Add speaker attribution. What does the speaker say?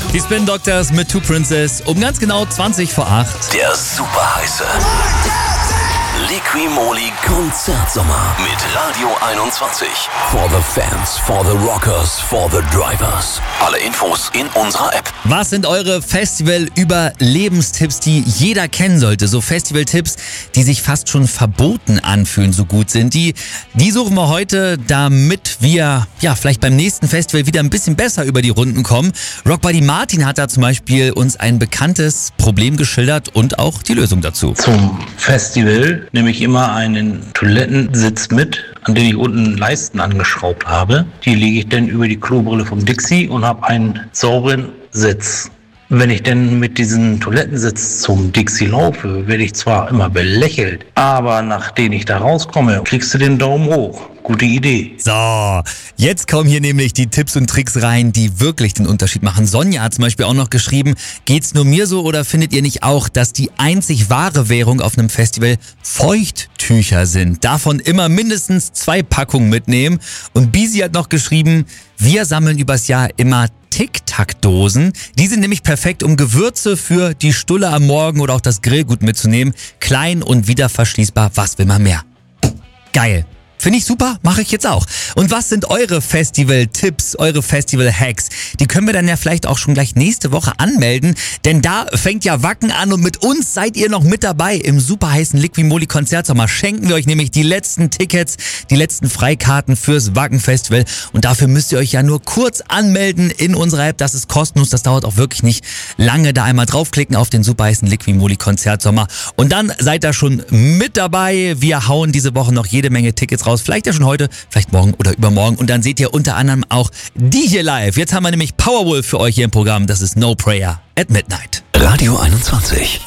Speaker 1: Die Spin Doctors mit Two Princess um ganz genau 20 vor 8.
Speaker 2: Der super heiße Liqui-Moly Konzertsommer mit Radio 21. For the fans, for the rockers, for the drivers. Alle Infos in unserer App.
Speaker 1: Was sind eure Festival-Überlebenstipps, die jeder kennen sollte? So Festival-Tipps, die sich fast schon verboten anfühlen, so gut sind die. Die suchen wir heute, damit wir vielleicht beim nächsten Festival wieder ein bisschen besser über die Runden kommen. Rockbuddy Martin hat da zum Beispiel uns ein bekanntes Problem geschildert und auch die Lösung dazu.
Speaker 3: Zum Festival nehme ich immer einen Toilettensitz mit, an den ich unten Leisten angeschraubt habe. Die lege ich dann über die Klobrille vom Dixie und habe einen sauberen Sitz. Wenn ich denn mit diesem Toilettensitz zum Dixie laufe, werde ich zwar immer belächelt, aber nachdem ich da rauskomme, kriegst du den Daumen hoch. Gute Idee.
Speaker 1: So, jetzt kommen hier nämlich die Tipps und Tricks rein, die wirklich den Unterschied machen. Sonja hat zum Beispiel auch noch geschrieben, geht's nur mir so oder findet ihr nicht auch, dass die einzig wahre Währung auf einem Festival Feuchttücher sind? Davon immer mindestens 2 Packungen mitnehmen. Und Bisi hat noch geschrieben, wir sammeln übers Jahr immer Tic-Tac-Dosen. Die sind nämlich perfekt, um Gewürze für die Stulle am Morgen oder auch das Grillgut mitzunehmen. Klein und wieder verschließbar, was will man mehr? Geil. Finde ich super, mache ich jetzt auch. Und was sind eure Festival-Tipps, eure Festival-Hacks? Die können wir dann ja vielleicht auch schon gleich nächste Woche anmelden, denn da fängt ja Wacken an und mit uns seid ihr noch mit dabei im super heißen Liqui-Moly Konzertsommer. Schenken wir euch nämlich die letzten Tickets, die letzten Freikarten fürs Wacken-Festival und dafür müsst ihr euch ja nur kurz anmelden in unserer App. Das ist kostenlos, das dauert auch wirklich nicht lange. Da einmal draufklicken auf den super heißen Liqui-Moly Konzertsommer und dann seid ihr schon mit dabei. Wir hauen diese Woche noch jede Menge Tickets raus. Vielleicht ja schon heute, vielleicht morgen oder übermorgen. Und dann seht ihr unter anderem auch die hier live. Jetzt haben wir nämlich Powerwolf für euch hier im Programm. Das ist No Prayer at Midnight.
Speaker 2: Radio 21.